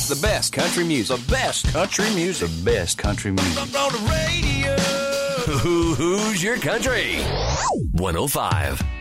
The best country music. The best country music. The best country music. On the radio. Who's your country? 105